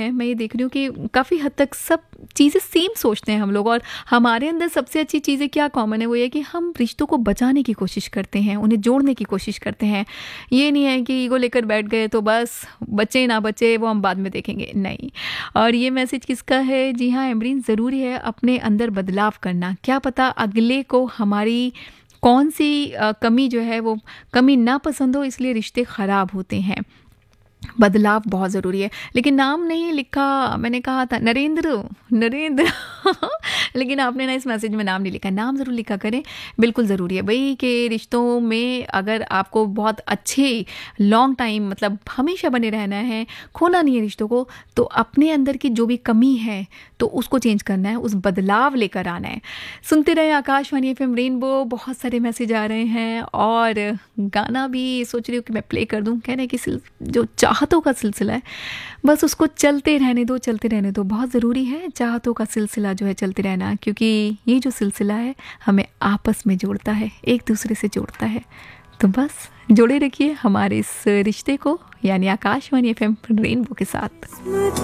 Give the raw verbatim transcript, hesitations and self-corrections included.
है, मैं ये देख रही हूँ कि काफ़ी हद तक सब चीज़ें सेम सोचते हैं हम लोग, और हमारे अंदर सबसे अच्छी चीज़ें क्या कॉमन है, वो ये कि हम रिश्तों को बचाने की कोशिश करते हैं, उन्हें जोड़ने की कोशिश करते हैं। ये नहीं है कि ईगो लेकर बैठ गए तो बस बचे ना बचे वो हम बाद में देखेंगे, नहीं। और ये मैसेज किसका है? जी हाँ एमरीन, ज़रूरी है अपने अंदर बदलाव करना। क्या पता अगले को हमारी कौन सी अ, कमी जो है वो कमी ना पसंद हो, इसलिए रिश्ते ख़राब होते हैं। बदलाव बहुत ज़रूरी है। लेकिन नाम नहीं लिखा, मैंने कहा था नरेंद्र, नरेंद्र लेकिन आपने ना इस मैसेज में नाम नहीं लिखा। नाम ज़रूर लिखा करें, बिल्कुल ज़रूरी है भाई कि रिश्तों में अगर आपको बहुत अच्छे लॉन्ग टाइम मतलब हमेशा बने रहना है, खोना नहीं है रिश्तों को, तो अपने अंदर की जो भी कमी है तो उसको चेंज करना है, उस बदलाव लेकर आना है। सुनते रहे आकाशवाणी एफएम रेनबो। बहुत सारे मैसेज आ रहे हैं और गाना भी सोच रही हूँ कि मैं प्ले कर दूँ। कहने की सिल जो चाहतों का सिलसिला है बस उसको चलते रहने दो, चलते रहने दो। बहुत ज़रूरी है चाहतों का सिलसिला जो है चलते रहना, क्योंकि ये जो सिलसिला है हमें आपस में जोड़ता है, एक दूसरे से जोड़ता है। तो बस जोड़े रखिए हमारे इस रिश्ते को, यानी आकाशवाणी एफएम रेनबो के साथ।